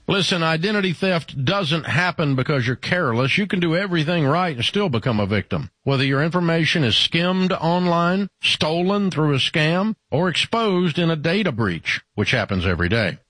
Listen, identity theft doesn't happen because you're careless. You can do everything right and still become a victim. Whether your information is skimmed online, stolen through a scam, or exposed in a data breach, which happens every day.